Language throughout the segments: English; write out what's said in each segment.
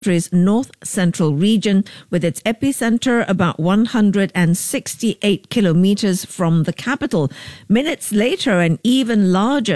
country's north-central region, with its epicenter about 168 kilometers from the capital. Minutes later, an even larger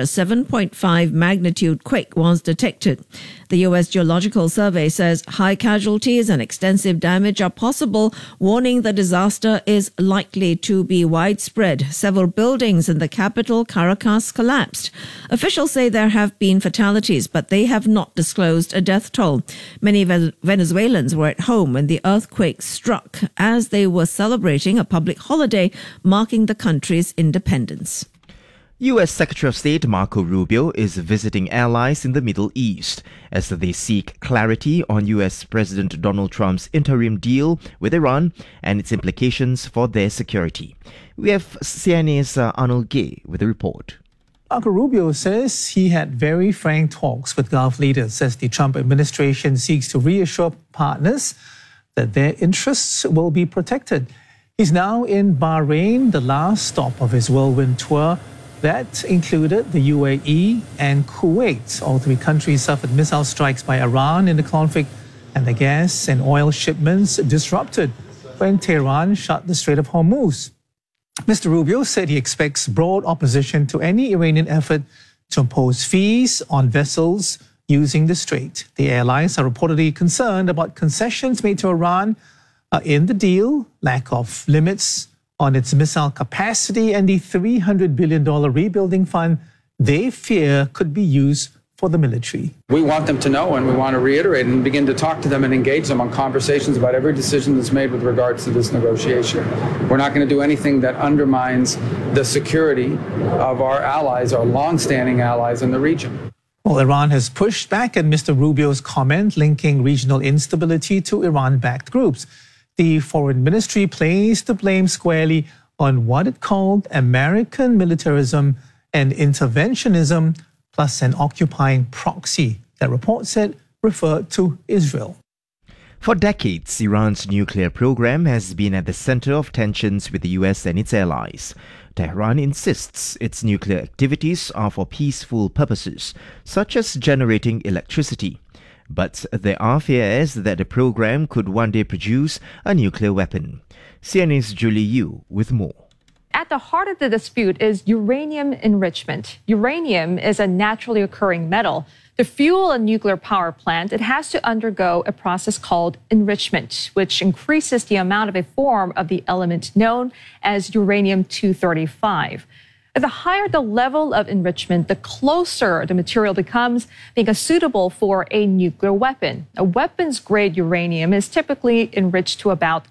7.5 magnitude quake was detected. The U.S. Geological Survey says high casualties and extensive damage are possible, warning the disaster is likely to be widespread. Several buildings in the capital, Caracas, collapsed. Officials say there have been fatalities, but they have not disclosed a death toll. Many Venezuelans were at home when the earthquake struck, as they were celebrating a public holiday marking the country's independence. U.S. Secretary of State Marco Rubio is visiting allies in the Middle East as they seek clarity on U.S. President Donald Trump's interim deal with Iran and its implications for their security. We have CNA's Arnold Gay with a report. Marco Rubio says he had very frank talks with Gulf leaders as the Trump administration seeks to reassure partners that their interests will be protected. He's now in Bahrain, the last stop of his whirlwind tour. That included the UAE and Kuwait. All three countries suffered missile strikes by Iran in the conflict, and the gas and oil shipments disrupted when Tehran shut the Strait of Hormuz. Mr. Rubio said he expects broad opposition to any Iranian effort to impose fees on vessels using the strait. The airlines are reportedly concerned about concessions made to Iran in the deal, lack of limits on its missile capacity, and the $300 billion rebuilding fund they fear could be used for the military. We want them to know, and we want to reiterate and begin to talk to them and engage them on conversations about every decision that's made with regards to this negotiation. We're not going to do anything that undermines the security of our allies, our long-standing allies in the region. Well, Iran has pushed back at Mr. Rubio's comment linking regional instability to Iran-backed groups. The foreign ministry placed the blame squarely on what it called American militarism and interventionism, plus an occupying proxy that report said referred to Israel. For decades, Iran's nuclear program has been at the center of tensions with the US and its allies. Tehran insists its nuclear activities are for peaceful purposes, such as generating electricity. But there are fears that the program could one day produce a nuclear weapon. CNA's Julie Yu with more. At the heart of the dispute is uranium enrichment. Uranium is a naturally occurring metal. To fuel a nuclear power plant, it has to undergo a process called enrichment, which increases the amount of a form of the element known as uranium-235. The higher the level of enrichment, the closer the material becomes being suitable for a nuclear weapon. A weapons-grade uranium is typically enriched to about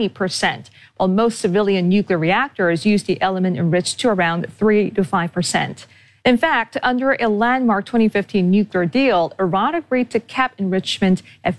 90%, while most civilian nuclear reactors use the element enriched to around 3 to 5%. In fact, under a landmark 2015 nuclear deal, Iran agreed to cap enrichment at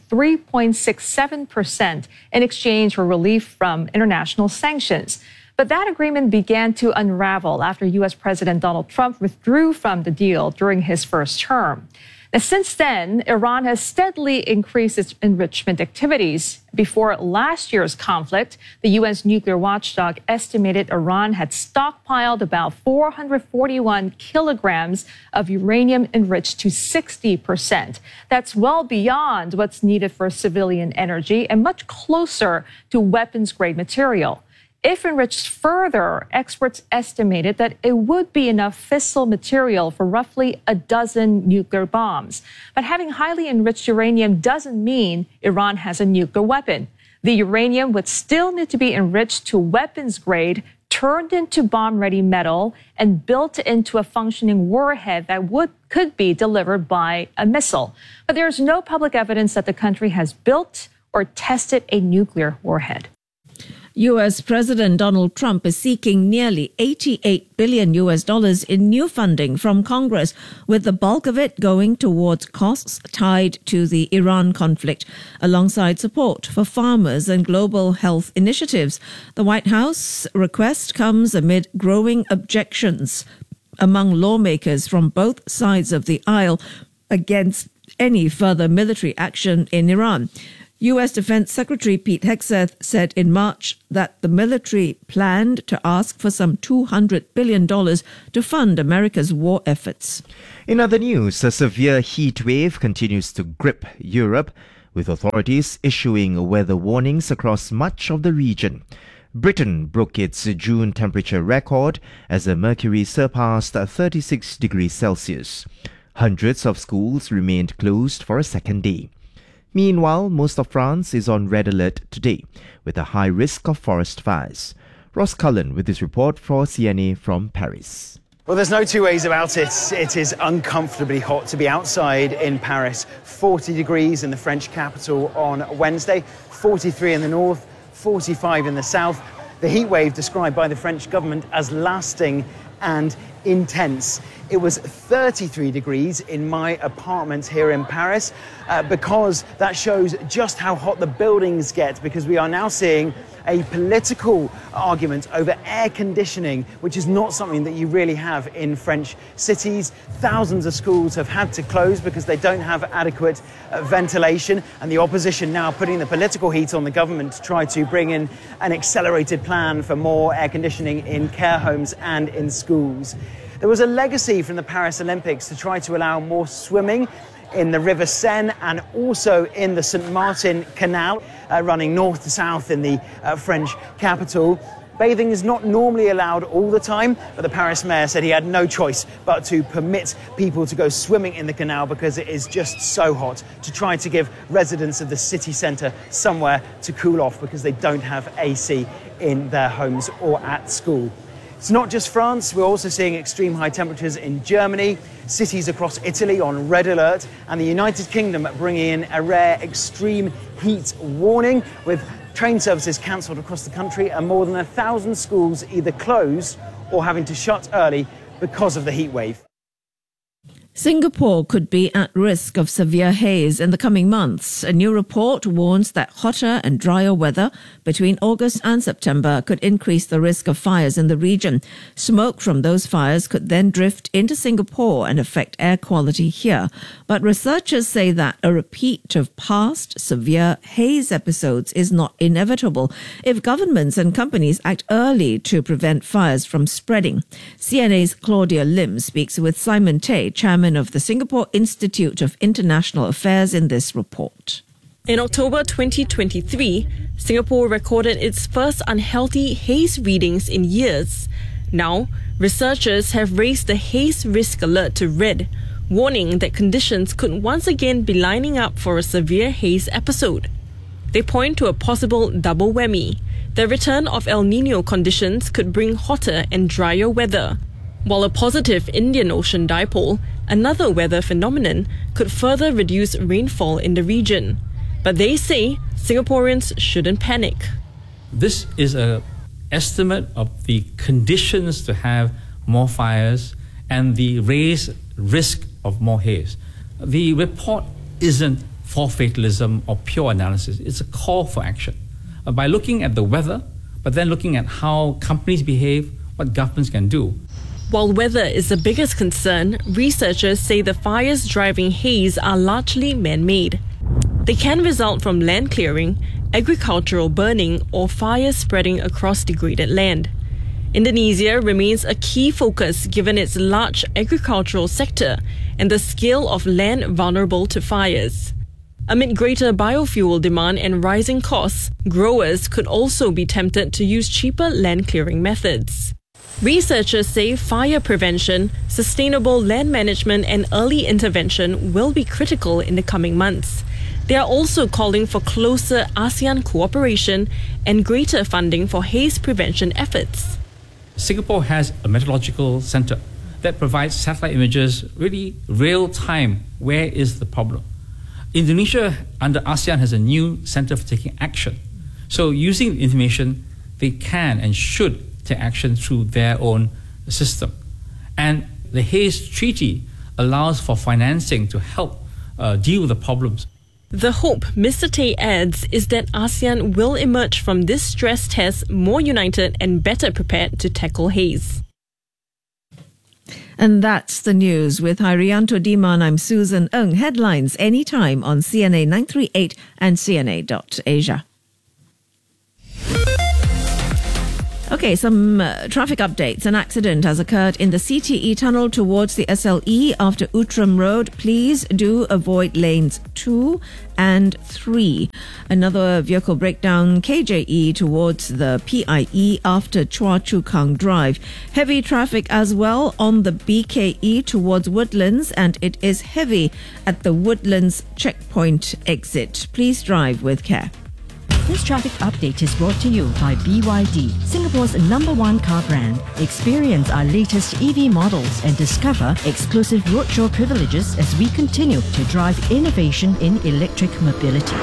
3.67% in exchange for relief from international sanctions. But that agreement began to unravel after U.S. President Donald Trump withdrew from the deal during his first term. Now, since then, Iran has steadily increased its enrichment activities. Before last year's conflict, the U.S. nuclear watchdog estimated Iran had stockpiled about 441 kilograms of uranium enriched to 60%. That's well beyond what's needed for civilian energy and much closer to weapons-grade material. If enriched further, experts estimated that it would be enough fissile material for roughly a dozen nuclear bombs. But having highly enriched uranium doesn't mean Iran has a nuclear weapon. The uranium would still need to be enriched to weapons grade, turned into bomb-ready metal, and built into a functioning warhead that could be delivered by a missile. But there's no public evidence that the country has built or tested a nuclear warhead. U.S. President Donald Trump is seeking nearly $88 billion in new funding from Congress, with the bulk of it going towards costs tied to the Iran conflict, alongside support for farmers and global health initiatives. The White House request comes amid growing objections among lawmakers from both sides of the aisle against any further military action in Iran. U.S. Defense Secretary Pete Hegseth said in March that the military planned to ask for some $200 billion to fund America's war efforts. In other news, a severe heat wave continues to grip Europe, with authorities issuing weather warnings across much of the region. Britain broke its June temperature record as the mercury surpassed 36 degrees Celsius. Hundreds of schools remained closed for a second day. Meanwhile, most of France is on red alert today, with a high risk of forest fires. Ross Cullen with this report for CNA from Paris. Well, there's no two ways about it. It is uncomfortably hot to be outside in Paris. 40 degrees in the French capital on Wednesday, 43 in the north, 45 in the south. The heat wave described by the French government as lasting and intense. It was 33 degrees in my apartment here in Paris because that shows just how hot the buildings get, because we are now seeing a political argument over air conditioning, which is not something that you really have in French cities. Thousands of schools have had to close because they don't have adequate ventilation, and the opposition now putting the political heat on the government to try to bring in an accelerated plan for more air conditioning in care homes and in schools. There was a legacy from the Paris Olympics to try to allow more swimming in the River Seine and also in the St. Martin Canal, running north to south in the French capital. Bathing is not normally allowed all the time, but the Paris mayor said he had no choice but to permit people to go swimming in the canal because it is just so hot, to try to give residents of the city centre somewhere to cool off because they don't have AC in their homes or at school. It's not just France, we're also seeing extreme high temperatures in Germany, cities across Italy on red alert, and the United Kingdom bringing in a rare extreme heat warning, with train services cancelled across the country and more than 1,000 schools either closed or having to shut early because of the heat wave. Singapore could be at risk of severe haze in the coming months. A new report warns that hotter and drier weather between August and September could increase the risk of fires in the region. Smoke from those fires could then drift into Singapore and affect air quality here. But researchers say that a repeat of past severe haze episodes is not inevitable if governments and companies act early to prevent fires from spreading. CNA's Claudia Lim speaks with Simon Tay, chairman of the Singapore Institute of International Affairs, in this report. In October 2023, Singapore recorded its first unhealthy haze readings in years. Now, researchers have raised the haze risk alert to red, warning that conditions could once again be lining up for a severe haze episode. They point to a possible double whammy. The return of El Niño conditions could bring hotter and drier weather, while a positive Indian Ocean dipole, another weather phenomenon, could further reduce rainfall in the region. But they say Singaporeans shouldn't panic. This is an estimate of the conditions to have more fires and the raised risk of more haze. The report isn't for fatalism or pure analysis. It's a call for action. By looking at the weather, but then looking at how companies behave, what governments can do. While weather is the biggest concern, researchers say the fires driving haze are largely man-made. They can result from land clearing, agricultural burning, or fires spreading across degraded land. Indonesia remains a key focus given its large agricultural sector and the scale of land vulnerable to fires. Amid greater biofuel demand and rising costs, growers could also be tempted to use cheaper land clearing methods. Researchers say fire prevention, sustainable land management, and early intervention will be critical in the coming months. They are also calling for closer ASEAN cooperation and greater funding for haze prevention efforts. Singapore has a meteorological center that provides satellite images, really real time. Where is the problem? Indonesia, under ASEAN, has a new center for taking action. So using the information, they can and should take action through their own system. And the Haze Treaty allows for financing to help deal with the problems. The hope, Mr. Tay adds, is that ASEAN will emerge from this stress test more united and better prepared to tackle haze. And that's the news. With Hairianto Diman, I'm Susan Ng. Headlines anytime on CNA 938 and CNA.Asia. Okay, some traffic updates. An accident has occurred in the CTE tunnel towards the SLE after Outram Road. Please do avoid lanes 2 and 3. Another vehicle breakdown KJE towards the PIE after Chua Chu Kang Drive. Heavy traffic as well on the BKE towards Woodlands, and it is heavy at the Woodlands checkpoint exit. Please drive with care. This traffic update is brought to you by BYD, Singapore's #1 car brand. Experience our latest EV models and discover exclusive roadshow privileges as we continue to drive innovation in electric mobility.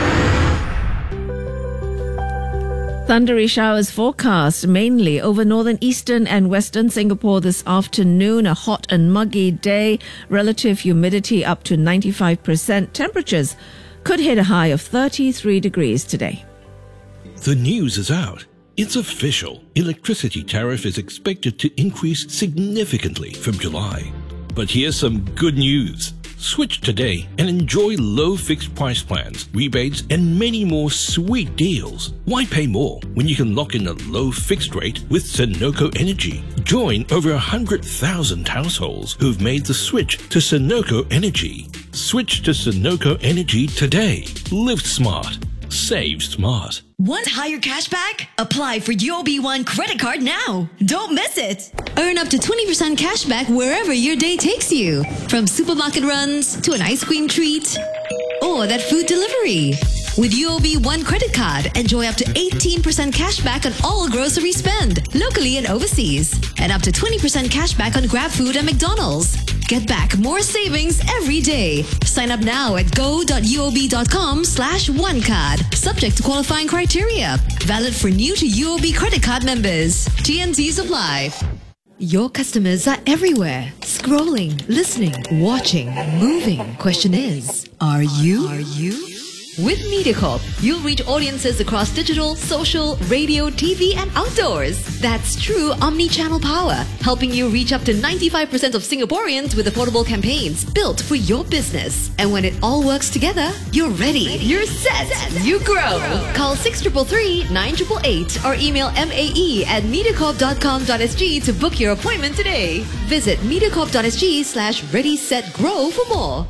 Thundery showers forecast mainly over northern, eastern and western Singapore this afternoon. A hot and muggy day. Relative humidity up to 95%. Temperatures could hit a high of 33 degrees today. The news is out. It's official. Electricity tariff is expected to increase significantly from July. But here's some good news. Switch today and enjoy low fixed price plans, rebates, and many more sweet deals. Why pay more when you can lock in a low fixed rate with Senoko Energy? Join over 100,000 households who've made the switch to Senoko Energy. Switch to Senoko Energy today. Live smart. Save smart. Want higher cashback? Apply for UOB One credit card now. Don't miss it. Earn up to 20% cashback wherever your day takes you. From supermarket runs to an ice cream treat or that food delivery. With UOB One credit card, enjoy up to 18% cashback on all grocery spend, locally and overseas. And up to 20% cashback on GrabFood and McDonald's. Get back more savings every day. Sign up now at go.uob.com/onecard. Subject to qualifying criteria. Valid for new to UOB credit card members. TNCs apply. Your customers are everywhere. Scrolling, listening, watching, moving. Question is, are you? With MediaCorp, you'll reach audiences across digital, social, radio, TV, and outdoors. That's true omni-channel power, helping you reach up to 95% of Singaporeans with affordable campaigns built for your business. And when it all works together, you're ready. You're set. You grow. Call 6333 9888 or email mae@mediacorp.com.sg to book your appointment today. Visit mediacorp.sg/ready-set-grow for more.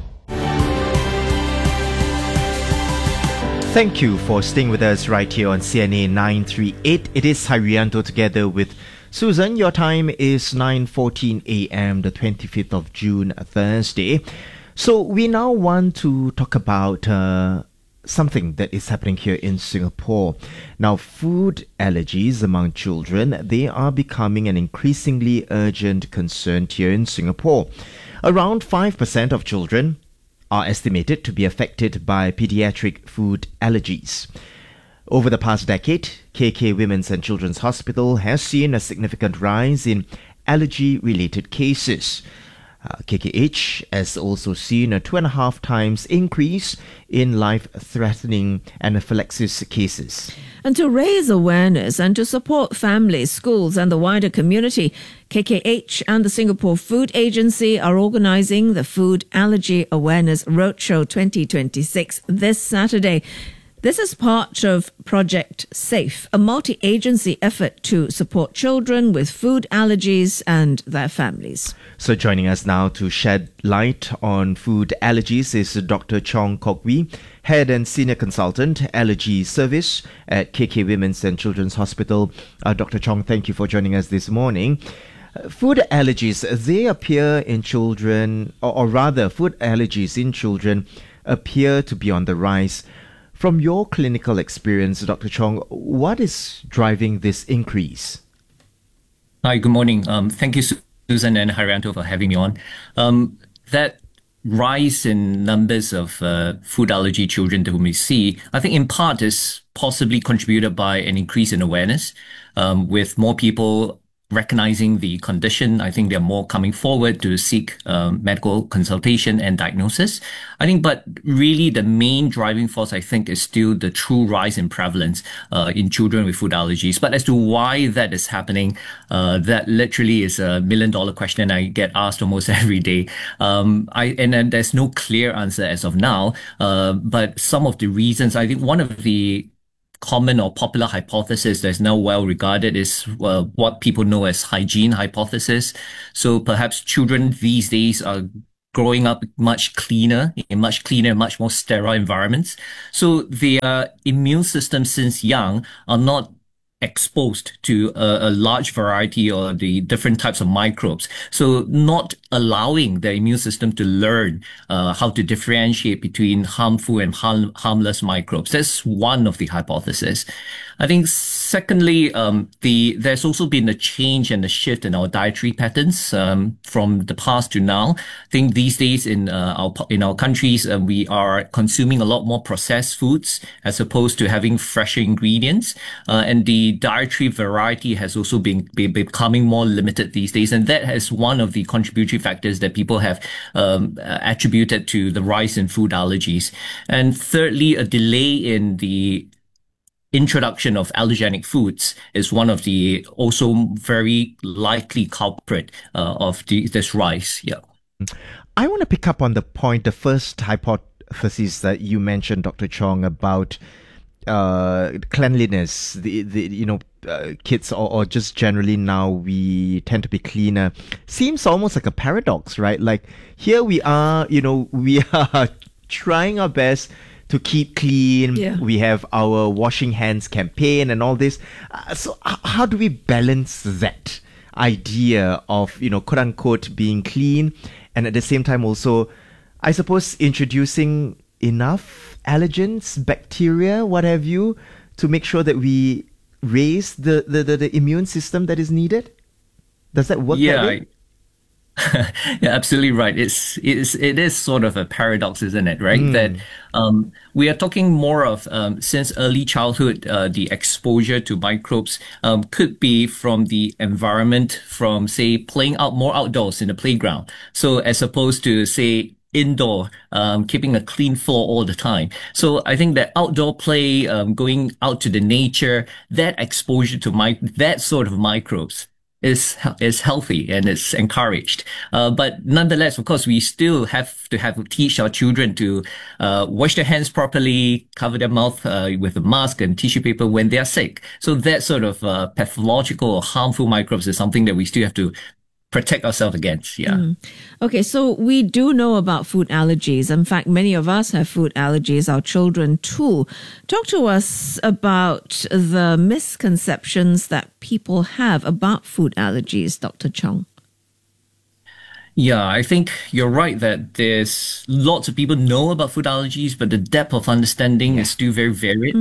Thank you for staying with us right here on CNA 938. It is Harianto together with Susan. Your time is 9:14 a.m. the 25th of June, Thursday. So we now want to talk about something that is happening here in Singapore. Now, food allergies among children, they are becoming an increasingly urgent concern here in Singapore. Around 5% of children are estimated to be affected by pediatric food allergies. Over the past decade, KK Women's and Children's Hospital has seen a significant rise in allergy-related cases. KKH has also seen a 2.5 times increase in life-threatening anaphylaxis cases. And to raise awareness and to support families, schools and the wider community, KKH and the Singapore Food Agency are organising the Food Allergy Awareness Roadshow 2026 this Saturday. This is part of Project SAFE, a multi-agency effort to support children with food allergies and their families. So joining us now to shed light on food allergies is Dr. Chong Kok Wee, Head and Senior Consultant, Allergy Service at KK Women's and Children's Hospital. Dr. Chong, thank you for joining us this morning. Food allergies, they appear in children, or rather food allergies in children appear to be on the rise. From your clinical experience, Dr. Chong, what is driving this increase? Hi, good morning. Thank you, Susan and Harianto, for having me on. That rise in numbers of food allergy children that we see, I think in part is possibly contributed by an increase in awareness. With more people recognizing the condition, I think they're more coming forward to seek medical consultation and diagnosis. I think, but really the main driving force, I think, is still the true rise in prevalence in children with food allergies. But as to why that is happening, that literally is a $1 million question I get asked almost every day. And there's no clear answer as of now. But some of the reasons, I think one of the common or popular hypothesis that's now well regarded is what people know as hygiene hypothesis. So perhaps children these days are growing up much cleaner, much more sterile environments. So their immune system since young are not exposed to a large variety or the different types of microbes. So not allowing the immune system to learn how to differentiate between harmful and harmless microbes. That's one of the hypotheses. I think secondly, there's also been a change and a shift in our dietary patterns from the past to now. I think these days in our countries, we are consuming a lot more processed foods as opposed to having fresher ingredients, and the dietary variety has also been becoming more limited these days, and that is one of the contributory factors that people have attributed to the rise in food allergies. And thirdly, a delay in the introduction of allergenic foods is one of the also very likely culprit of this rise. Yeah. I want to pick up on the first hypothesis that you mentioned, Dr. Chong, about cleanliness. Kids or just generally now we tend to be cleaner. Seems almost like a paradox, right? Like here we are, we are trying our best to keep clean. Yeah. We have our washing hands campaign and all this. So how do we balance that idea of, quote unquote, being clean and at the same time also, I suppose, introducing enough allergens, bacteria, what have you, to make sure that we raise the immune system that is needed? Does that work that way? Yeah, absolutely right. It is sort of a paradox, isn't it? Right, that we are talking more of since early childhood, the exposure to microbes could be from the environment, from say playing out more outdoors in the playground. So as opposed to say indoor, keeping a clean floor all the time. So I think that outdoor play, going out to the nature, that exposure to that sort of microbes is healthy and it's encouraged. But nonetheless, of course, we still have to teach our children to wash their hands properly, cover their mouth with a mask and tissue paper when they are sick. So that sort of pathological or harmful microbes is something that we still have to protect ourselves against. Yeah. Okay, so we do know about food allergies. In fact, many of us have food allergies, our children too. Talk to us about the misconceptions that people have about food allergies, Dr. Chong. Yeah, I think you're right that there's lots of people know about food allergies, but the depth of understanding is still very varied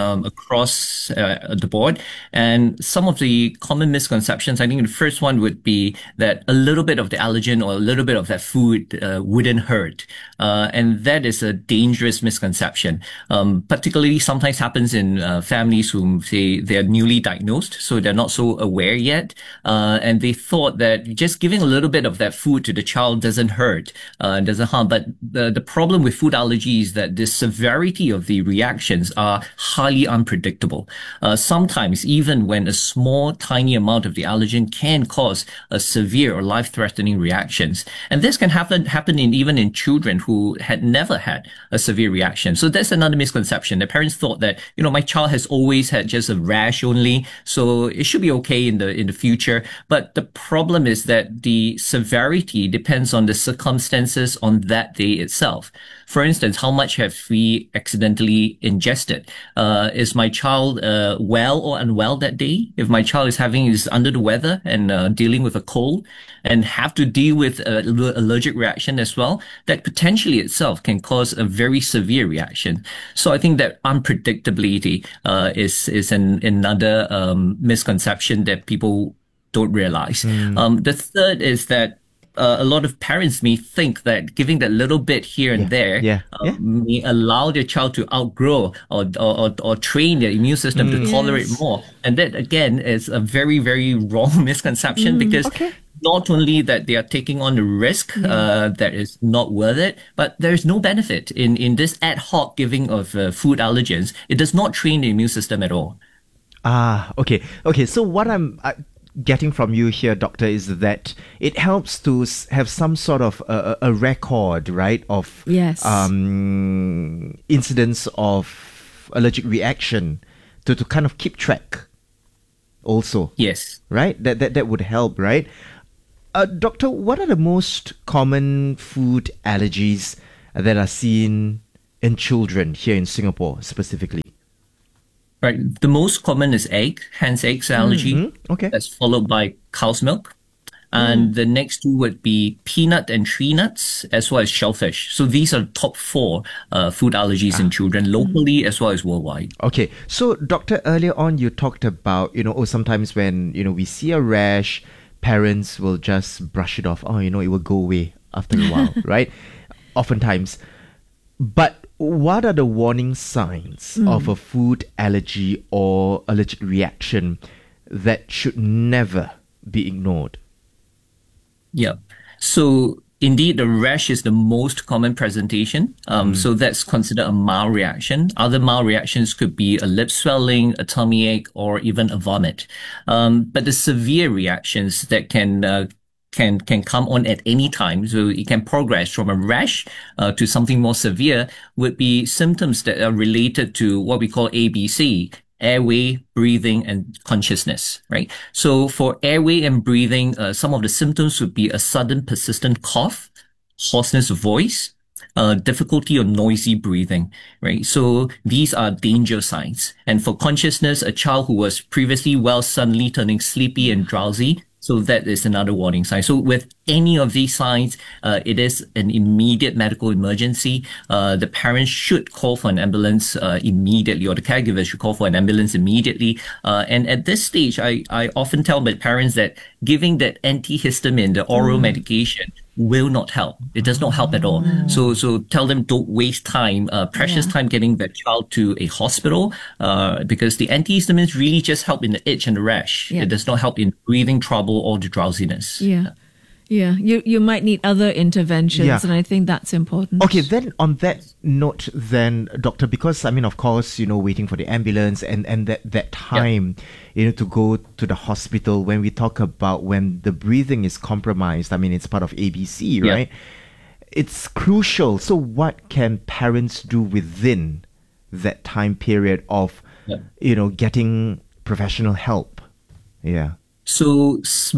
across the board. And some of the common misconceptions, I think the first one would be that a little bit of the allergen or a little bit of that food wouldn't hurt. And that is a dangerous misconception. Particularly sometimes happens in families whom say they're newly diagnosed, so they're not so aware yet. And they thought that just giving a little bit of that food to the child doesn't hurt, doesn't harm. But the problem with food allergy is that the severity of the reactions are highly unpredictable. Sometimes even when a small, tiny amount of the allergen can cause a severe or life-threatening reactions. And this can happen even in children who had never had a severe reaction. So that's another misconception. The parents thought that, my child has always had just a rash only, so it should be okay in the future. But the problem is that the severity depends on the circumstances on that day itself. For instance, how much have we accidentally ingested? Is my child well or unwell that day? If my child is under the weather and dealing with a cold and have to deal with an allergic reaction as well, that potentially itself can cause a very severe reaction. So I think that unpredictability is another misconception that people don't realize. The third is that a lot of parents may think that giving that little bit here and there may allow their child to outgrow or train their immune system to tolerate more. And that, again, is a very, very wrong misconception because not only that they are taking on the risk that is not worth it, but there is no benefit in this ad hoc giving of food allergens. It does not train the immune system at all. Okay. So what I'm getting from you here, doctor, is that it helps to have some sort of a record, right, of incidents of allergic reaction to kind of keep track also. Yes. Right? That would help, right? Doctor, what are the most common food allergies that are seen in children here in Singapore specifically? Right. The most common is hence eggs allergy. Mm-hmm. Okay. That's followed by cow's milk. And the next two would be peanut and tree nuts, as well as shellfish. So these are the top 4 food allergies in children, locally as well as worldwide. Okay. So, doctor, earlier on you talked about, sometimes when, we see a rash, parents will just brush it off. It will go away after a while, right? Oftentimes. But what are the warning signs of a food allergy or allergic reaction that should never be ignored? Yeah. So indeed, the rash is the most common presentation. So that's considered a mild reaction. Other mild reactions could be a lip swelling, a tummy ache, or even a vomit. But the severe reactions that can come on at any time, so it can progress from a rash to something more severe, would be symptoms that are related to what we call ABC. Airway, breathing, and consciousness, right? So for airway and breathing, some of the symptoms would be a sudden persistent cough, hoarseness of voice, difficulty or noisy breathing, right? So these are danger signs. And for consciousness, a child who was previously well suddenly turning sleepy and drowsy, so that is another warning sign. So with any of these signs, it is an immediate medical emergency. The parents should call for an ambulance immediately, or the caregivers should call for an ambulance immediately. And at this stage, I often tell my parents that giving that antihistamine, the oral medication, will not help. It does not help at all. So tell them don't waste time, precious time getting that child to a hospital, because the antihistamines really just help in the itch and the rash. It does not help in breathing trouble or the drowsiness. Yeah, you might need other interventions, and I think that's important. Okay, then on that note then, doctor, because of course, waiting for the ambulance and that time, to go to the hospital, when we talk about when the breathing is compromised, it's part of ABC, right? It's crucial. So what can parents do within that time period of, getting professional help? Yeah. So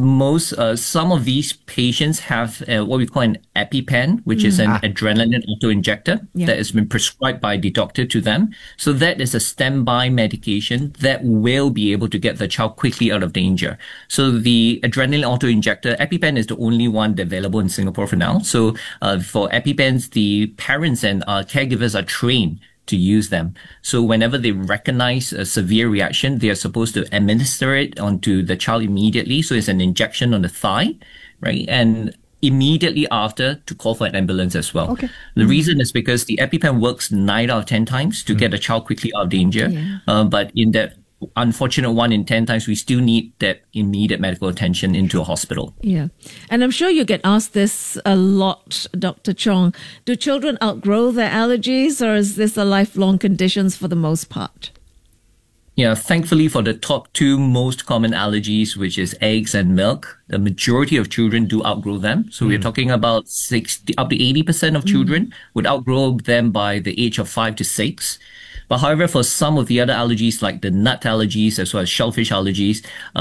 some of these patients have what we call an EpiPen, which is an adrenaline auto-injector that has been prescribed by the doctor to them. So that is a standby medication that will be able to get the child quickly out of danger. So the adrenaline auto-injector, EpiPen, is the only one available in Singapore for now. So for EpiPens, the parents and caregivers are trained to use them. So whenever they recognize a severe reaction, they are supposed to administer it onto the child immediately. So it's an injection on the thigh, right? And immediately after, to call for an ambulance as well. Okay. The reason is because the EpiPen works 9 out of 10 times to get a child quickly out of danger. But in that unfortunate 1 in 10 times, we still need that immediate medical attention into a hospital. Yeah. And I'm sure you get asked this a lot, Dr. Chong. Do children outgrow their allergies, or is this a lifelong conditions for the most part? Yeah, thankfully for the top 2 most common allergies, which is eggs and milk, the majority of children do outgrow them. So we're talking about 60 up to 80% of children would outgrow them by the age of 5 to 6. But however, for some of the other allergies, like the nut allergies as well as shellfish allergies,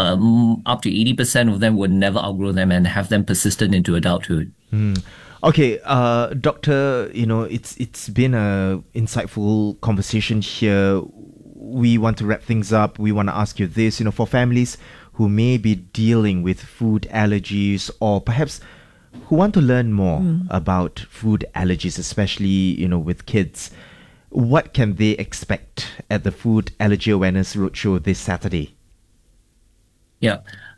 up to 80% of them would never outgrow them and have them persistent into adulthood. Okay, doctor, it's been a insightful conversation here. We want to wrap things up. We want to ask you this, for families who may be dealing with food allergies, or perhaps who want to learn more about food allergies, especially, with kids. What can they expect at the Food Allergy Awareness Roadshow this Saturday? Yeah.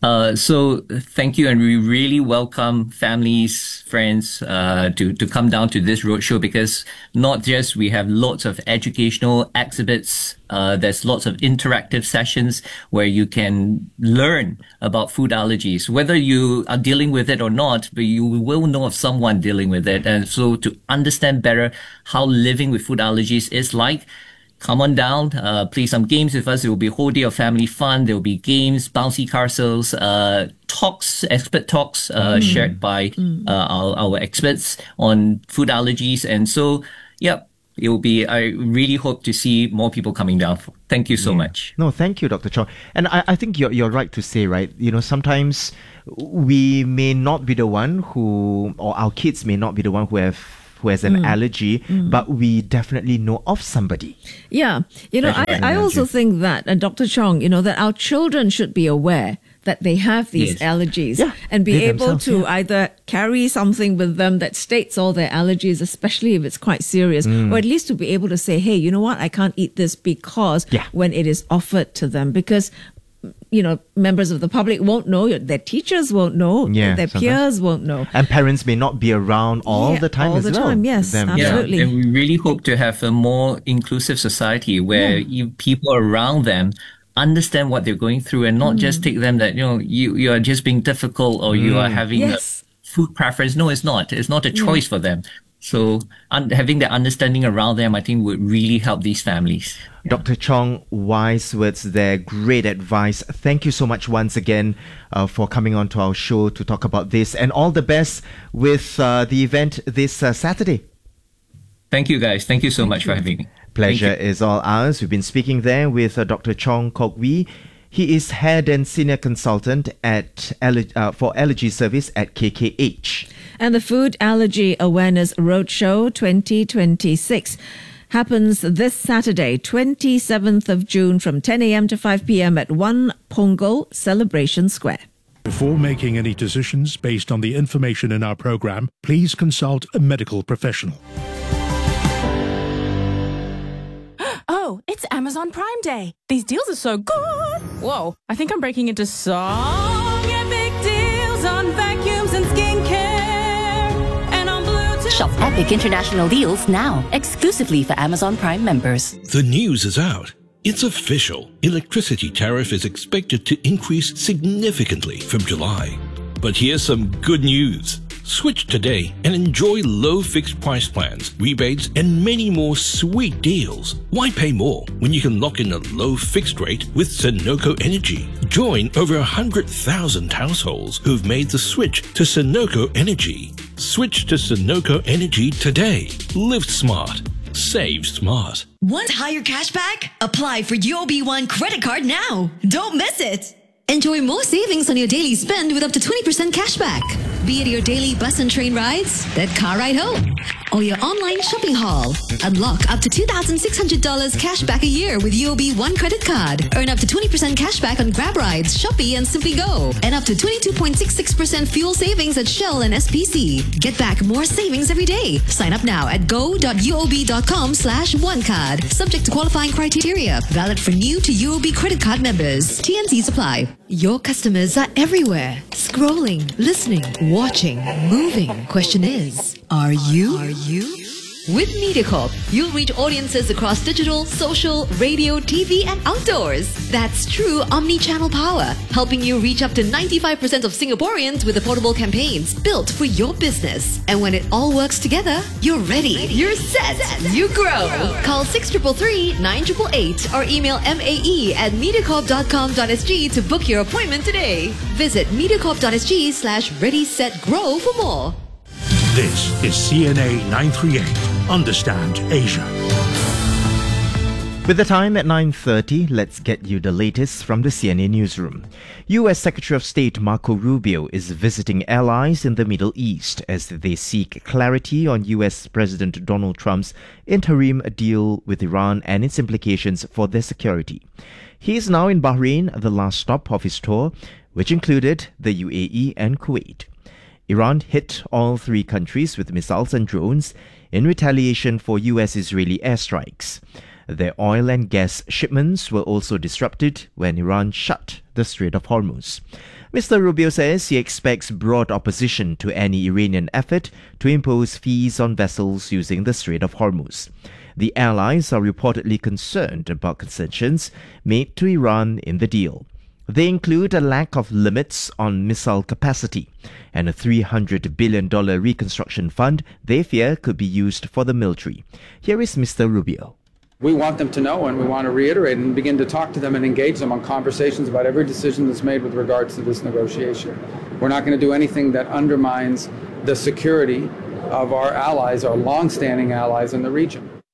So thank you. And we really welcome families, friends, to come down to this roadshow, because not just we have lots of educational exhibits, there's lots of interactive sessions where you can learn about food allergies, whether you are dealing with it or not, but you will know of someone dealing with it. And so to understand better how living with food allergies is like, come on down, play some games with us. It will be a whole day of family fun. There will be games, bouncy carousels, talks, expert talks shared by our experts on food allergies. And so, it will be, I really hope to see more people coming down. Thank you so much. No, thank you, Dr. Chong. And I think you're right to say, right, sometimes we may not be the one or our kids may not be the one who has an allergy, but we definitely know of somebody. Yeah. I also think that, and Dr. Chong, that our children should be aware that they have these allergies and be able to either carry something with them that states all their allergies, especially if it's quite serious, or at least to be able to say, hey, you know what, I can't eat this because when it is offered to them, because members of the public won't know, their teachers won't know, their peers won't know. And parents may not be around all the time as well. All the time, yes, absolutely. And we really hope to have a more inclusive society where people around them understand what they're going through and not just take them that, you are just being difficult or you are having a food preference. No, it's not. It's not a choice for them. So having that understanding around them, I think, would really help these families. Dr. Chong, wise words there, great advice. Thank you so much once again for coming on to our show to talk about this, and all the best with the event this Saturday. Thank you, guys. Thank you so much for having me. Pleasure is all ours. We've been speaking there with Dr. Chong Kok Wee. He is head and senior consultant for allergy service at KKH. And the Food Allergy Awareness Roadshow 2026 happens this Saturday, 27th of June from 10 a.m. to 5 p.m. at 1 Punggol Celebration Square. Before making any decisions based on the information in our program, please consult a medical professional. Oh, it's Amazon Prime Day. These deals are so good. Whoa, I think I'm breaking into song epic deals on vacuums and skincare and on Bluetooth. Shop epic international deals now, exclusively for Amazon Prime members. The news is out. It's official. Electricity tariff is expected to increase significantly from July. But here's some good news. Switch today and enjoy low fixed price plans, rebates, and many more sweet deals. Why pay more when you can lock in a low fixed rate with Sunoco Energy? Join over 100,000 households who've made the switch to Sunoco Energy. Switch to Sunoco Energy today. Live smart. Save smart. Want higher cashback? Apply for UOB One credit card now. Don't miss it. Enjoy more savings on your daily spend with up to 20% cashback. Be it your daily bus and train rides, that car ride home, or your online shopping haul. Unlock up to $2,600 cashback a year with UOB One credit card. Earn up to 20% cashback on Grab rides, Shopee, and Simply Go. And up to 22.66% fuel savings at Shell and SPC. Get back more savings every day. Sign up now at go.uob.com/onecard. Subject to qualifying criteria. Valid for new to UOB credit card members. TNCs apply. Your customers are everywhere. Scrolling, listening, watching, moving. Question is, are you? With MediaCorp, you'll reach audiences across digital, social, radio, TV, and outdoors. That's true omni-channel power, helping you reach up to 95% of Singaporeans with affordable campaigns built for your business. And when it all works together, you're ready, you're set, you grow. Call 6333-9888 or email mae@mediacorp.com.sg to book your appointment today. Visit mediacorp.sg/ready-set-grow for more. This is CNA 938. Understand Asia. With the time at 9:30, let's get you the latest from the CNA newsroom. U.S. Secretary of State Marco Rubio is visiting allies in the Middle East as they seek clarity on U.S. President Donald Trump's interim deal with Iran and its implications for their security. He is now in Bahrain, the last stop of his tour, which included the UAE and Kuwait. Iran hit all three countries with missiles and drones in retaliation for US-Israeli airstrikes. Their oil and gas shipments were also disrupted when Iran shut the Strait of Hormuz. Mr. Rubio says he expects broad opposition to any Iranian effort to impose fees on vessels using the Strait of Hormuz. The allies are reportedly concerned about concessions made to Iran in the deal. They include a lack of limits on missile capacity and a $300 billion reconstruction fund they fear could be used for the military. Here is Mr. Rubio. We want them to know, and we want to reiterate and begin to talk to them and engage them on conversations about every decision that's made with regards to this negotiation. We're not going to do anything that undermines the security of our allies, our long-standing allies in the region.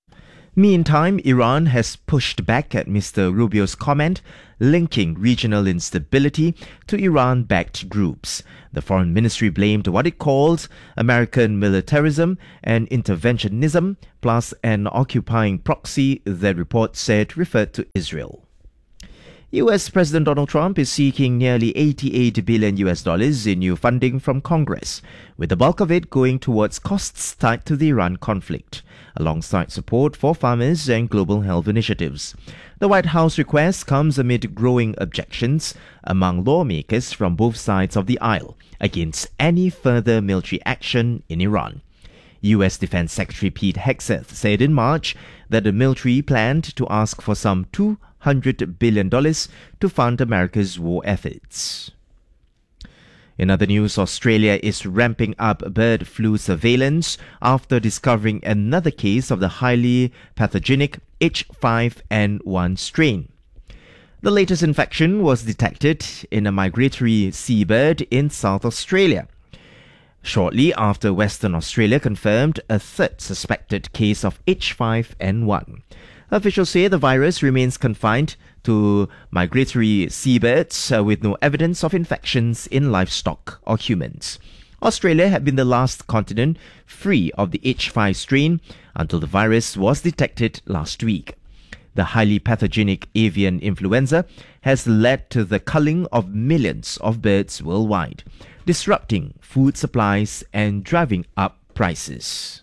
Meantime, Iran has pushed back at Mr. Rubio's comment linking regional instability to Iran-backed groups. The foreign ministry blamed what it called American militarism and interventionism, plus an occupying proxy that reports said referred to Israel. US President Donald Trump is seeking nearly $88 billion in new funding from Congress, with the bulk of it going towards costs tied to the Iran conflict, alongside support for farmers and global health initiatives. The White House request comes amid growing objections among lawmakers from both sides of the aisle against any further military action in Iran. U.S. Defense Secretary Pete Hegseth said in March that the military planned to ask for some $200 billion to fund America's war efforts. In other news, Australia is ramping up bird flu surveillance after discovering another case of the highly pathogenic H5N1 strain. The latest infection was detected in a migratory seabird in South Australia, shortly after Western Australia confirmed a third suspected case of H5N1. Officials say the virus remains confined to migratory seabirds with no evidence of infections in livestock or humans. Australia had been the last continent free of the H5 strain until the virus was detected last week. The highly pathogenic avian influenza has led to the culling of millions of birds worldwide, disrupting food supplies and driving up prices.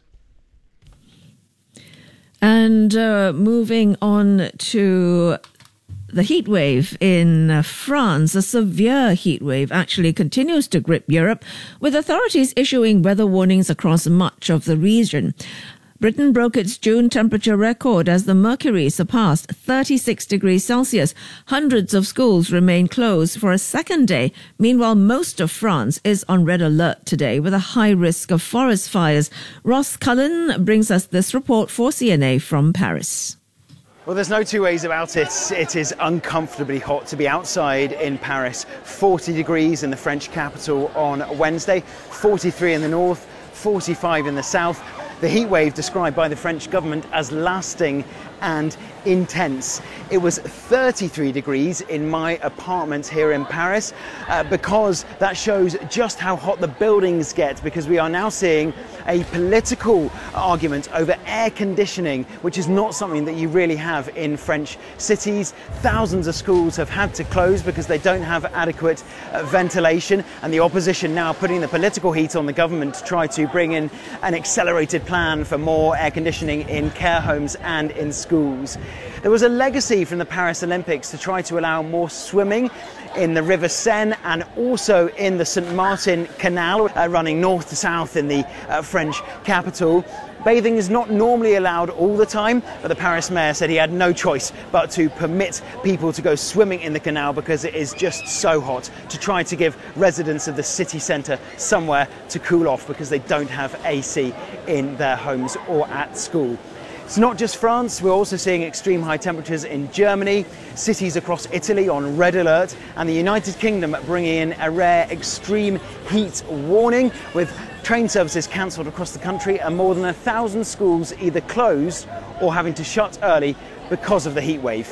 And moving on to the heat wave in France, a severe heat wave actually continues to grip Europe, with authorities issuing weather warnings across much of the region. Britain broke its June temperature record as the mercury surpassed 36 degrees Celsius. Hundreds of schools remain closed for a second day. Meanwhile, most of France is on red alert today with a high risk of forest fires. Ross Cullen brings us this report for CNA from Paris. Well, there's no two ways about it. It is uncomfortably hot to be outside in Paris. 40 degrees in the French capital on Wednesday, 43 in the north, 45 in the south. The heat wave described by the French government as lasting and intense. It was 33 degrees in my apartment here in Paris because that shows just how hot the buildings get, because we are now seeing a political argument over air conditioning, which is not something that you really have in French cities. Thousands of schools have had to close because they don't have adequate ventilation, and the opposition now putting the political heat on the government to try to bring in an accelerated plan for more air conditioning in care homes and in schools. There was a legacy from the Paris Olympics to try to allow more swimming in the River Seine and also in the St. Martin Canal running north to south in the French capital. Bathing is not normally allowed all the time, but the Paris mayor said he had no choice but to permit people to go swimming in the canal because it is just so hot, to try to give residents of the city centre somewhere to cool off because they don't have AC in their homes or at school. It's not just France, we're also seeing extreme high temperatures in Germany, cities across Italy on red alert, and the United Kingdom bringing in a rare extreme heat warning, with train services cancelled across the country and more than 1,000 schools either closed or having to shut early because of the heat wave.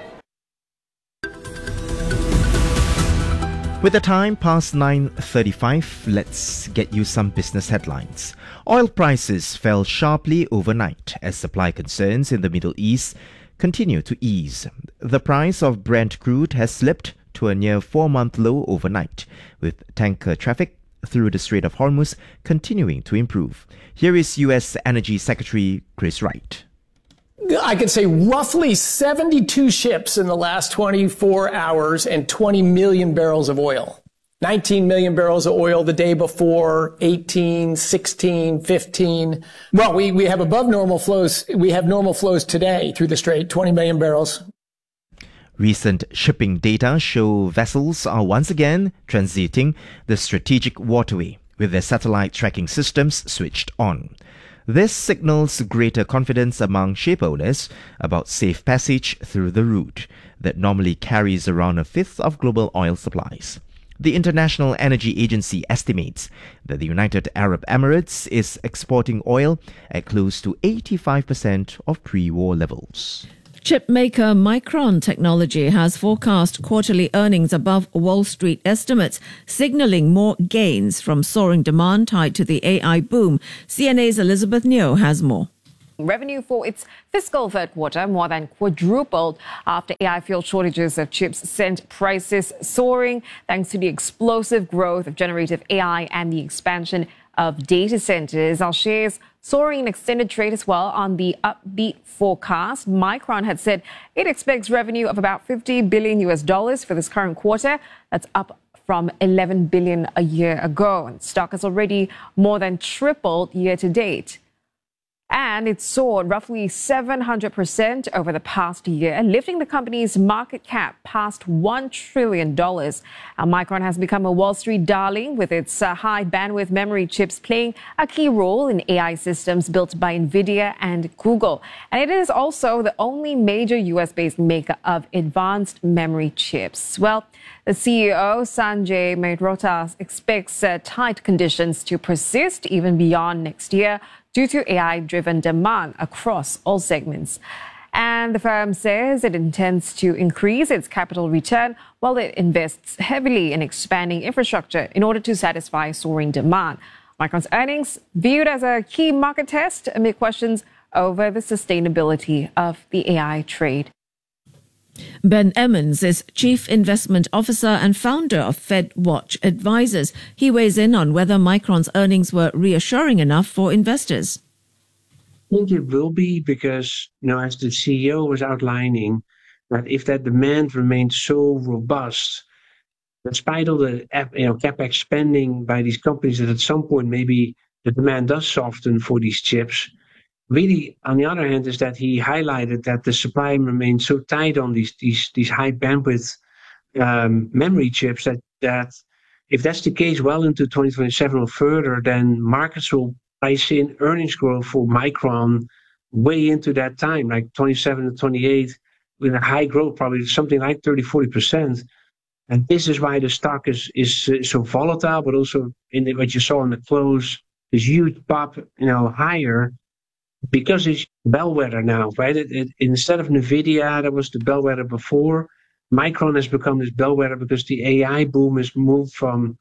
With the time past 9:35, let's get you some business headlines. Oil prices fell sharply overnight as supply concerns in the Middle East continue to ease. The price of Brent crude has slipped to a near 4-month low overnight, with tanker traffic through the Strait of Hormuz continuing to improve. Here is U.S. Energy Secretary Chris Wright. I could say roughly 72 ships in the last 24 hours and 20 million barrels of oil. 19 million barrels of oil the day before, 18, 16, 15. Well, we have above normal flows. We have normal flows today through the Strait, 20 million barrels. Recent shipping data show vessels are once again transiting the strategic waterway with their satellite tracking systems switched on. This signals greater confidence among ship owners about safe passage through the route that normally carries around a fifth of global oil supplies. The International Energy Agency estimates that the United Arab Emirates is exporting oil at close to 85% of pre-war levels. Chip maker Micron Technology has forecast quarterly earnings above Wall Street estimates, signaling more gains from soaring demand tied to the AI boom. CNA's Elizabeth Neo has more. Revenue for its fiscal third quarter more than quadrupled after AI-fueled shortages of chips sent prices soaring thanks to the explosive growth of generative AI and the expansion of data centers. Our shares soaring in extended trade as well on the upbeat forecast. Micron had said it expects revenue of about $50 billion for this current quarter. That's up from $11 billion a year ago. And stock has already more than tripled year to date. And it soared roughly 700% over the past year, lifting the company's market cap past $1 trillion. Micron has become a Wall Street darling, with its high bandwidth memory chips playing a key role in AI systems built by NVIDIA and Google. And it is also the only major US-based maker of advanced memory chips. Well, the CEO, Sanjay Mehrotra, expects tight conditions to persist even beyond next year due to AI-driven demand across all segments. And the firm says it intends to increase its capital return while it invests heavily in expanding infrastructure in order to satisfy soaring demand. Micron's earnings viewed as a key market test amid questions over the sustainability of the AI trade. Ben Emmons is Chief Investment Officer and founder of FedWatch Advisors. He weighs in on whether Micron's earnings were reassuring enough for investors. I think it will be because, as the CEO was outlining, that if that demand remains so robust, despite all the capex spending by these companies, that at some point maybe the demand does soften for these chips. Really, on the other hand, is that he highlighted that the supply remains so tight on these high bandwidth memory chips that if that's the case well into 2027 or further, then markets will price in earnings growth for Micron way into that time, like 27 to 28, with a high growth, probably something like 30-40%. And this is why the stock is so volatile, but also in what you saw in the close, this huge pop, higher. Because it's bellwether now, right? Instead of NVIDIA, that was the bellwether before, Micron has become this bellwether because the AI boom has moved from,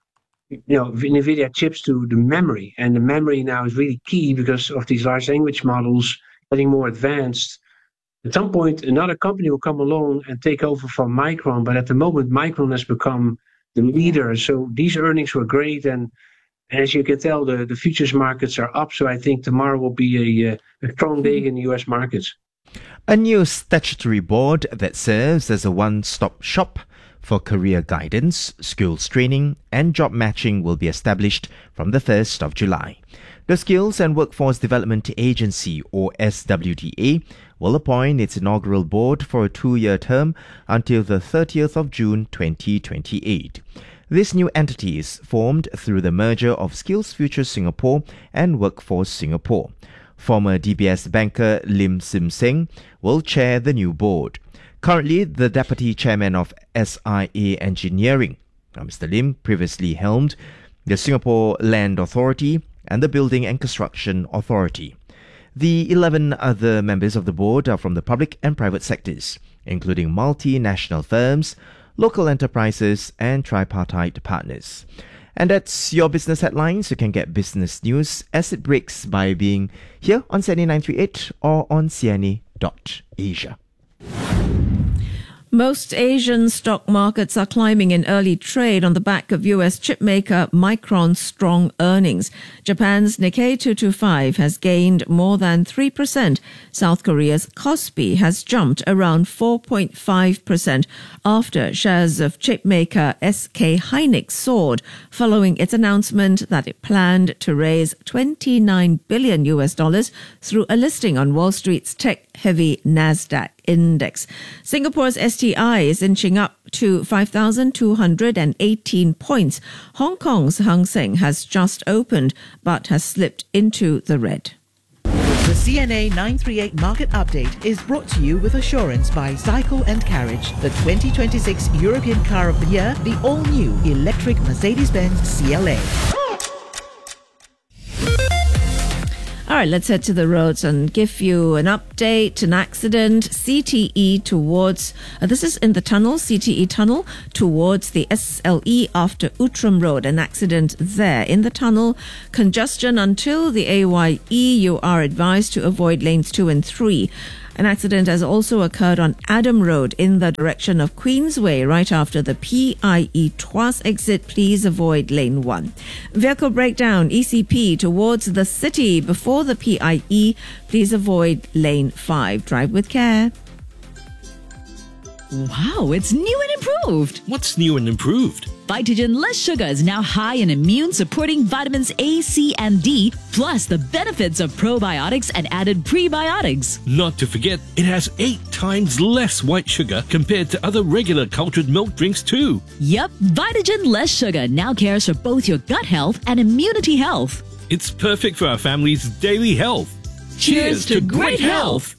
NVIDIA chips to the memory. And the memory now is really key because of these large language models getting more advanced. At some point, another company will come along and take over from Micron. But at the moment, Micron has become the leader. So these earnings were great. And as you can tell, the futures markets are up, so I think tomorrow will be a strong day in the U.S. markets. A new statutory board that serves as a one-stop shop for career guidance, skills training and job matching will be established from the 1st of July. The Skills and Workforce Development Agency, or SWDA, will appoint its inaugural board for a 2-year term until the 30th of June 2028. This new entity is formed through the merger of Skills Futures Singapore and Workforce Singapore. Former DBS banker Lim Sim Seng will chair the new board. Currently, the deputy chairman of SIA Engineering, Mr. Lim, previously helmed the Singapore Land Authority and the Building and Construction Authority. The 11 other members of the board are from the public and private sectors, including multinational firms, local enterprises and tripartite partners. And that's your business headlines. You can get business news as it breaks by being here on CNA 938 or on cna.asia. Most Asian stock markets are climbing in early trade on the back of US chipmaker Micron's strong earnings. Japan's Nikkei 225 has gained more than 3%. South Korea's Kospi has jumped around 4.5% after shares of chipmaker SK Hynix soared following its announcement that it planned to raise $29 billion through a listing on Wall Street's tech-heavy Nasdaq index. Singapore's STI is inching up to 5,218 points. Hong Kong's Hang Seng has just opened but has slipped into the red. The CNA 938 Market Update is brought to you with assurance by Cycle and Carriage, the 2026 European Car of the Year, the all-new electric Mercedes-Benz CLA. All right, let's head to the roads and give you an update. An accident, CTE towards, this is in the tunnel, CTE tunnel, towards the SLE after Outram Road. An accident there in the tunnel. Congestion until the AYE. You are advised to avoid lanes 2 and 3. An accident has also occurred on Adam Road in the direction of Queensway right after the PIE Tuas exit. Please avoid lane 1. Vehicle breakdown, ECP towards the city before the PIE. Please avoid lane 5. Drive with care. Wow, it's new and improved. What's new and improved? Vitagen Less Sugar is now high in immune-supporting vitamins A, C, and D, plus the benefits of probiotics and added prebiotics. Not to forget, it has 8 times less white sugar compared to other regular cultured milk drinks too. Yep, Vitagen Less Sugar now cares for both your gut health and immunity health. It's perfect for our family's daily health. Cheers to great health.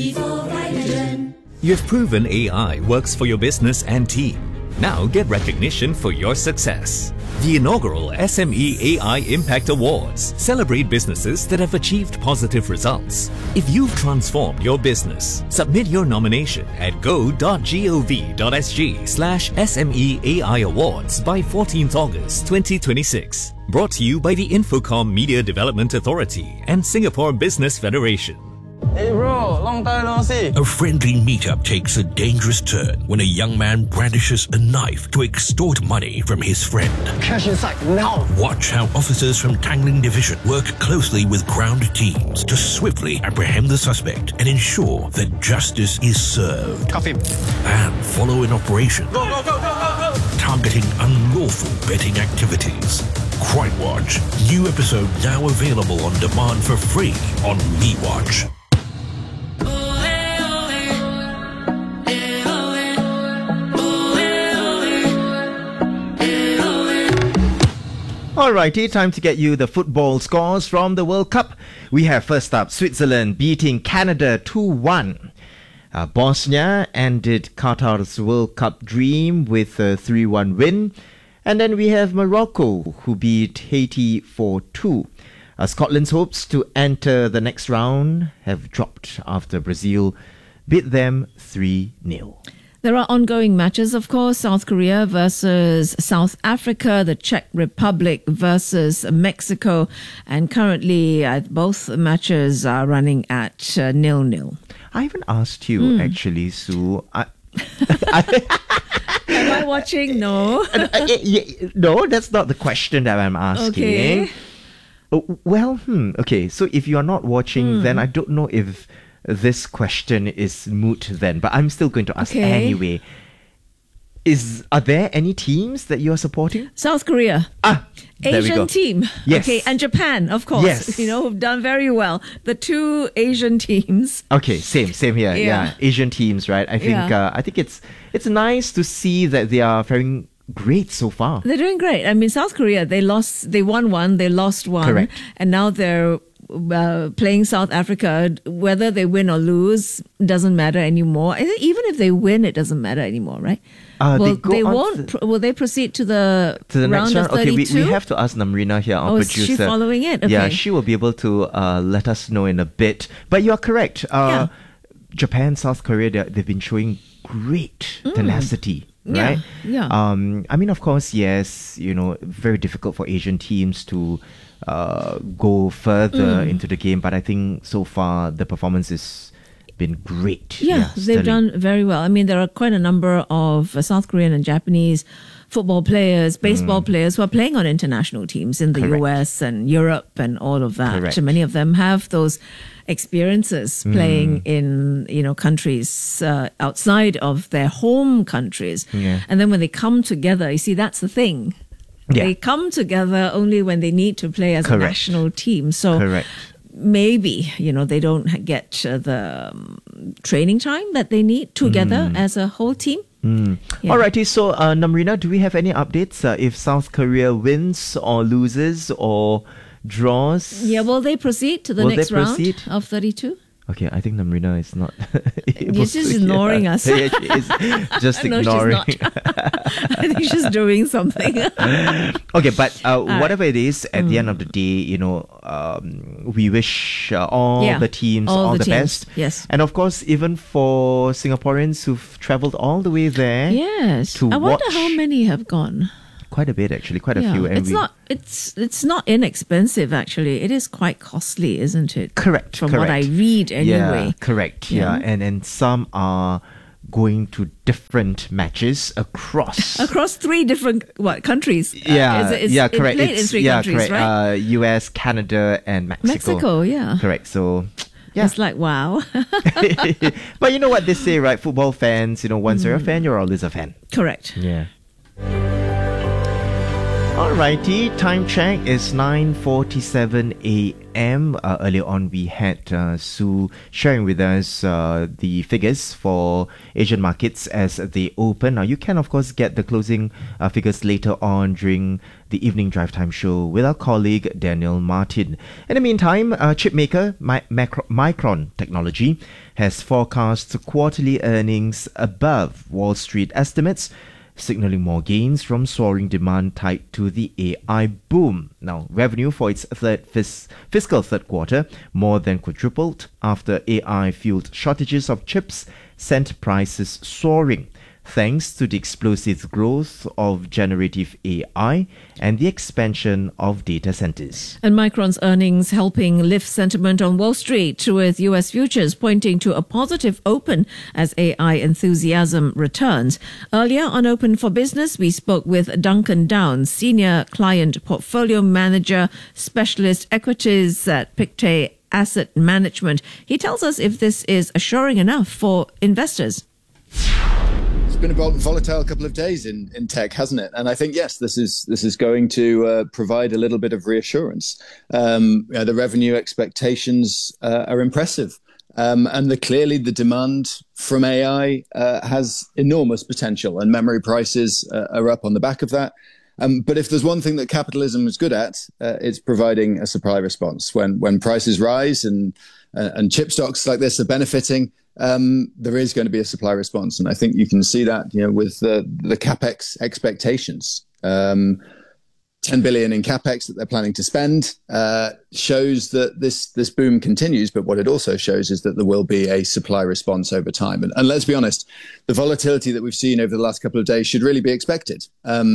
You've proven AI works for your business and team. Now get recognition for your success. The inaugural SME AI Impact Awards celebrate businesses that have achieved positive results. If you've transformed your business, submit your nomination at go.gov.sg/SME AI Awards by 14th August 2026. Brought to you by the Infocom Media Development Authority and Singapore Business Federation. Hey bro, long time no see. A friendly meetup takes a dangerous turn when a young man brandishes a knife to extort money from his friend. Cash inside now. Watch how officers from Tangling Division work closely with ground teams to swiftly apprehend the suspect and ensure that justice is served. Cuff him. And follow an operation targeting unlawful betting activities. Crime Watch. New episode now available on demand for free on MeWatch. Alrighty, time to get you the football scores from the World Cup. We have first up Switzerland beating Canada 2-1. Bosnia ended Qatar's World Cup dream with a 3-1 win. And then we have Morocco, who beat Haiti 4-2. Scotland's hopes to enter the next round have dropped after Brazil beat them 3-0. There are ongoing matches, of course. South Korea versus South Africa, the Czech Republic versus Mexico. And currently, both matches are running at 0-0. I haven't asked you, actually, Sue. Am I watching? No. No, that's not the question that I'm asking. Okay. Well, okay. So if you are not watching, then I don't know if this question is moot then, but I'm still going to ask anyway. Are there any teams that you are supporting? South Korea. Asian team. Yes. Okay, and Japan, of course. Yes. Who've done very well. The two Asian teams. Okay, same here. Yeah. Asian teams, right? I think it's nice to see that they are faring great so far. They're doing great. I mean, South Korea, they won one, they lost one. Correct. And now they're playing South Africa. Whether they win or lose doesn't matter anymore. I think even if they win, it doesn't matter anymore, right? Will they proceed to the next round of 32? Okay, we have to ask Namrina here, our producer. Is she following it? Okay. Yeah, she will be able to let us know in a bit. But you are correct. Japan, South Korea, they've been showing great tenacity. Right? Yeah. I mean, of course, yes, very difficult for Asian teams to go further into the game, but I think so far the performance has been great. Yeah, they've done very well. I mean, there are quite a number of South Korean and Japanese football players, baseball players who are playing on international teams in the US and Europe and all of that. Correct. Many of them have those experiences playing in countries outside of their home countries. And then when they come together, you see, that's the thing. They come together only when they need to play as a national team. So maybe, they don't get the training time that they need together as a whole team. Alrighty, so Namrina, do we have any updates if South Korea wins or loses or draws. Yeah, will they proceed to the Will next they round proceed? of 32? Okay, I think Namrina is not. She's just ignoring us. Yeah, she is just No, she's ignoring. not. I think she's doing something. Okay, but whatever it is, at the end of the day, we wish all the teams all the teams. best. Yes. And of course, even for Singaporeans who've travelled all the way there. Yes. To I wonder watch. how many have gone. Quite a bit, actually. Quite a few. And It's not inexpensive, actually. It is quite costly, isn't it? Correct. From what I read, anyway. Yeah, correct. Yeah. And some are going to different matches across 3 different countries? Yeah, correct. It played in 3 countries, correct. right? US, Canada, and Mexico. Mexico, yeah. Correct. So. Yeah. It's like, wow. But you know what they say, right? Football fans, once you're a fan, you're always a fan. Correct. Yeah. Alrighty, time check is 9:47 a.m. Earlier on, we had Sue sharing with us the figures for Asian markets as they open. Now, you can, of course, get the closing figures later on during the evening drive time show with our colleague Daniel Martin. In the meantime, chip maker Micron Technology has forecast quarterly earnings above Wall Street estimates, signaling more gains from soaring demand tied to the AI boom. Now, revenue for its fiscal third quarter more than quadrupled after AI-fueled shortages of chips sent prices soaring, thanks to the explosive growth of generative AI and the expansion of data centers. And Micron's earnings helping lift sentiment on Wall Street, with US futures pointing to a positive open as AI enthusiasm returns. Earlier on Open for Business, we spoke with Duncan Downs, Senior Client Portfolio Manager, Specialist Equities at Pictet Asset Management. He tells us if this is assuring enough for investors. It's been a volatile couple of days in tech, hasn't it? And I think, yes, this is going to provide a little bit of reassurance. The revenue expectations are impressive. And clearly the demand from AI has enormous potential, and memory prices are up on the back of that. But if there's one thing that capitalism is good at, it's providing a supply response. When prices rise and chip stocks like this are benefiting, there is going to be a supply response. And I think you can see that, with the CapEx expectations. 10 billion in CapEx that they're planning to spend shows that this boom continues. But what it also shows is that there will be a supply response over time. And let's be honest, the volatility that we've seen over the last couple of days should really be expected.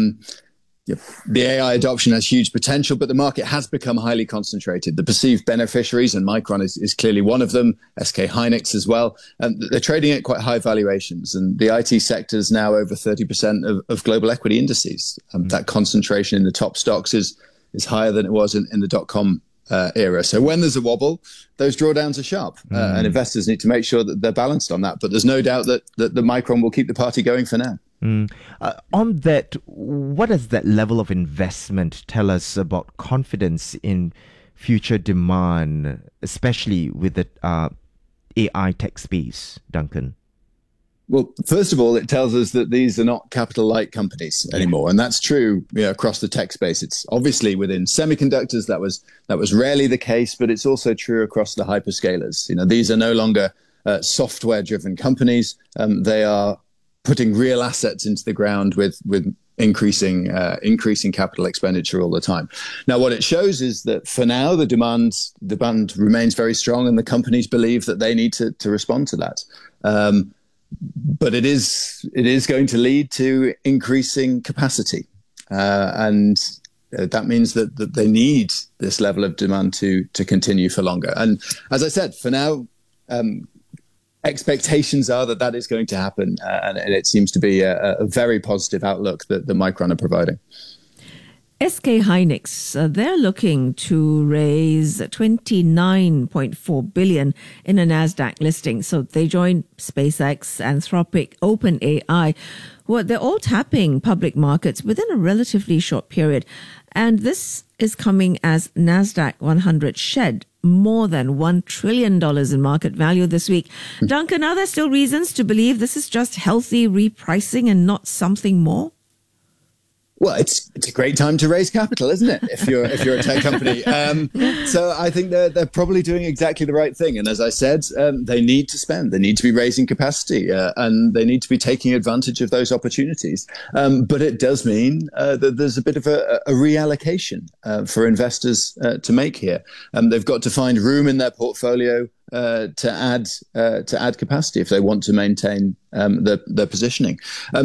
The AI adoption has huge potential, but the market has become highly concentrated. The perceived beneficiaries, and Micron is clearly one of them, SK Hynix as well, and they're trading at quite high valuations. And the IT sector is now over 30% of global equity indices. That concentration in the top stocks is higher than it was in the dot-com era. So when there's a wobble, those drawdowns are sharp, and investors need to make sure that they're balanced on that. But there's no doubt that the Micron will keep the party going for now. On that, what does that level of investment tell us about confidence in future demand, especially with the AI tech space, Duncan? Well, first of all, it tells us that these are not capital-light companies anymore, and that's true across the tech space. It's obviously within semiconductors that was rarely the case, but it's also true across the hyperscalers. These are no longer software-driven companies; they are putting real assets into the ground with increasing capital expenditure all the time. Now, what it shows is that for now, the demand remains very strong, and the companies believe that they need to respond to that. But it is going to lead to increasing capacity, and that means that they need this level of demand to continue for longer. And as I said, for now, expectations are that is going to happen, and it seems to be a very positive outlook that Micron are providing. SK Hynix, they're looking to raise $29.4 billion in a NASDAQ listing. So they joined SpaceX, Anthropic, OpenAI. Well, they're all tapping public markets within a relatively short period. And this is coming as NASDAQ 100 shed more than $1 trillion in market value this week. Duncan, are there still reasons to believe this is just healthy repricing and not something more? Well, it's a great time to raise capital, isn't it? If you're a tech company, so I think they're probably doing exactly the right thing. And as I said, they need to spend, they need to be raising capacity, and they need to be taking advantage of those opportunities. But it does mean that there's a bit of a reallocation for investors to make here. They've got to find room in their portfolio to add capacity if they want to maintain their positioning.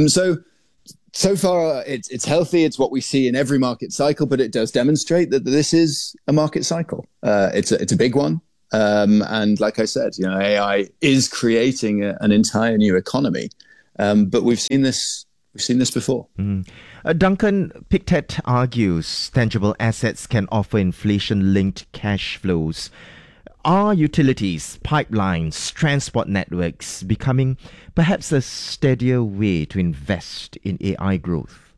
So far, it's healthy. It's what we see in every market cycle, but it does demonstrate that this is a market cycle. It's a big one, and like I said, AI is creating an entire new economy. But we've seen this before. Duncan, Pictet argues tangible assets can offer inflation-linked cash flows. Are utilities, pipelines, transport networks becoming perhaps a steadier way to invest in AI growth?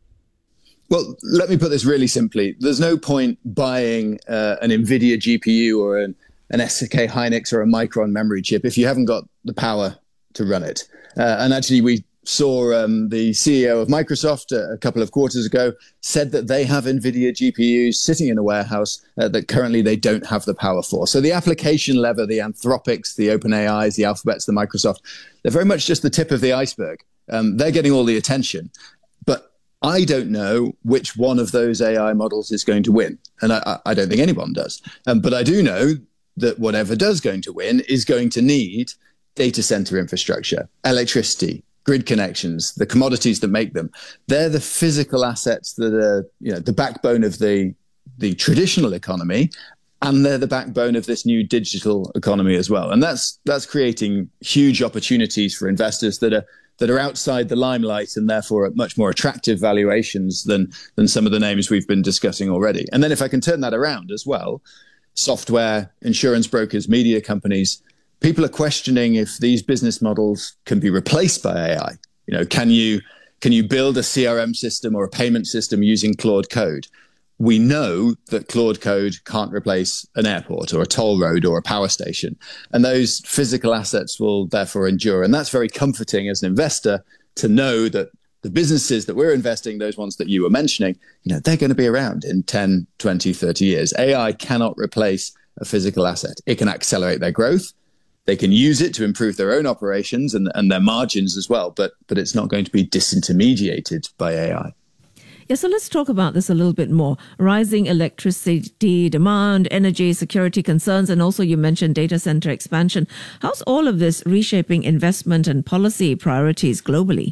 Well, let me put this really simply. There's no point buying an NVIDIA GPU or an SK Hynix or a Micron memory chip if you haven't got the power to run it. And actually, we saw the CEO of Microsoft a couple of quarters ago said that they have NVIDIA GPUs sitting in a warehouse that currently they don't have the power for. So the application lever, the Anthropics, the OpenAIs, the Alphabets, the Microsoft, they're very much just the tip of the iceberg. They're getting all the attention. But I don't know which one of those AI models is going to win. And I don't think anyone does. But I do know that whatever does going to win is going to need data center infrastructure, electricity, grid connections, the commodities that make them. They're the physical assets that are, the backbone of the traditional economy, and they're the backbone of this new digital economy as well. And that's creating huge opportunities for investors that are outside the limelight and therefore at much more attractive valuations than some of the names we've been discussing already. And then if I can turn that around as well, software, insurance brokers, media companies, people are questioning if these business models can be replaced by AI. Can you build a CRM system or a payment system using Claude Code? We know that Claude Code can't replace an airport or a toll road or a power station. And those physical assets will therefore endure. And that's very comforting as an investor to know that the businesses that we're investing, those ones that you were mentioning, they're going to be around in 10, 20, 30 years. AI cannot replace a physical asset. It can accelerate their growth. They can use it to improve their own operations and their margins as well, but it's not going to be disintermediated by AI. Yeah, so let's talk about this a little bit more. Rising electricity demand, energy security concerns, and also you mentioned data center expansion. How's all of this reshaping investment and policy priorities globally?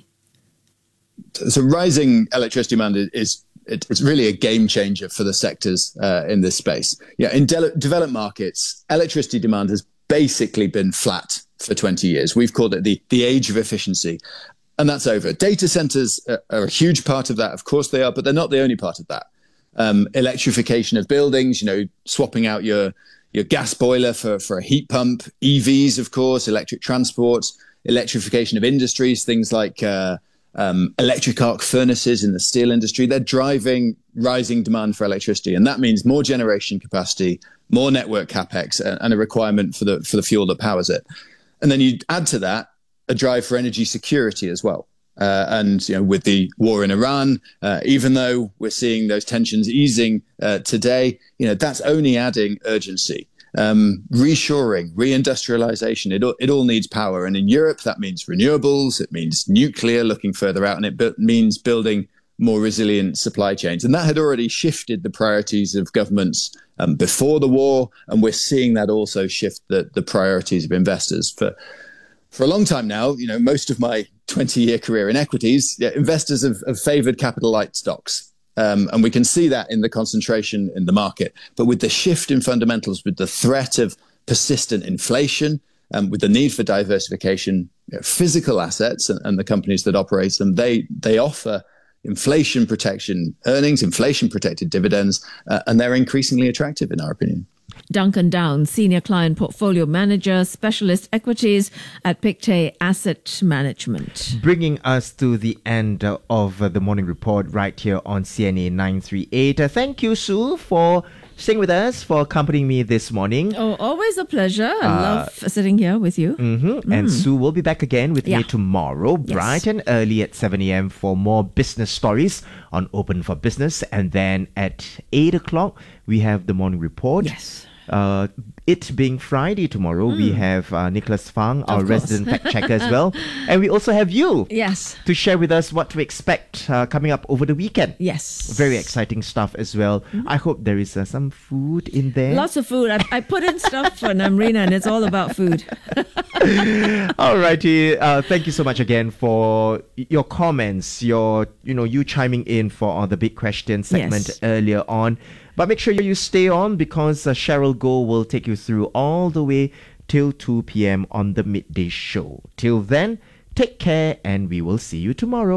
So rising electricity demand it's really a game changer for the sectors in this space. Yeah, in developed markets, electricity demand has basically been flat for 20 years. We've called it the age of efficiency, and that's over. Data centers are a huge part of that. Of course they are, but they're not the only part of that. Electrification of buildings, swapping out your gas boiler for a heat pump, EVs, of course, electric transport, electrification of industries, things like electric arc furnaces in the steel industry. They're driving rising demand for electricity, and that means more generation capacity, more network capex, and a requirement for the fuel that powers it. And then you add to that a drive for energy security as well. And with the war in Iran, even though we're seeing those tensions easing today, that's only adding urgency. Reshoring, reindustrialization, it all needs power. And in Europe, that means renewables, it means nuclear looking further out, and it means building more resilient supply chains. And that had already shifted the priorities of governments before the war, and we're seeing that also shift the priorities of investors. For a long time now, most of my 20-year career in equities, investors have favored capital light stocks. And we can see that in the concentration in the market. But with the shift in fundamentals, with the threat of persistent inflation, with the need for diversification, physical assets and the companies that operate them, they offer inflation protection earnings, inflation protected dividends, and they're increasingly attractive in our opinion. Duncan Downs, Senior Client Portfolio Manager, Specialist Equities at Pictet Asset Management. Bringing us to the end of the morning report right here on CNA 938. Thank you, Sue, for staying with us, for accompanying me this morning. Oh, always a pleasure. I love sitting here with you. And Sue will be back again with me tomorrow, Yes. bright and early at 7 a.m. for more business stories on Open for Business. And then at 8 o'clock, we have the morning report. Yes. It being Friday tomorrow, we have Nicholas Fang, our course. resident fact checker as well. And we also have you Yes. to share with us what to expect coming up over the weekend. Yes. Very exciting stuff as well. I hope there is some food in there. Lots of food. I put in stuff for Namrina, and it's all about food. Alrighty, thank you so much again for your comments, you chiming in for the big question segment Yes. earlier on. But make sure you stay on, because Cheryl Goh will take you through all the way till 2 p.m. on the midday show. Till then, take care, and we will see you tomorrow.